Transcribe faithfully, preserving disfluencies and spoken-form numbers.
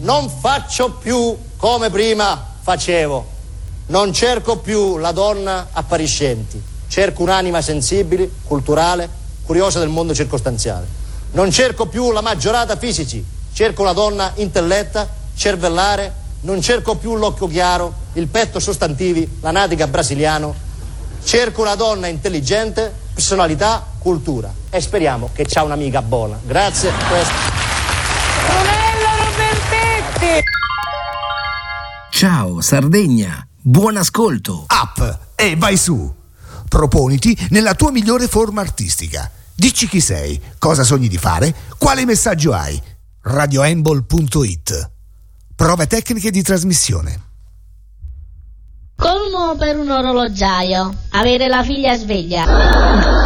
non faccio più come prima facevo. Non cerco più la donna appariscente, cerco un'anima sensibile, culturale, curiosa del mondo circostanziale. Non cerco più la maggiorata fisici, cerco una donna intelletta, cervellare, non cerco più l'occhio chiaro, il petto sostantivi, la natica brasiliano. Cerco una donna intelligente, personalità, cultura. E speriamo che c'ha un'amica buona. Grazie. Brunello Robertetti. Ciao Sardegna, buon ascolto. Up e vai su. Proponiti nella tua migliore forma artistica. Dici chi sei, cosa sogni di fare, quale messaggio hai. radioembol punto it. Prove tecniche di trasmissione. Colmo per un orologiaio: avere la figlia sveglia.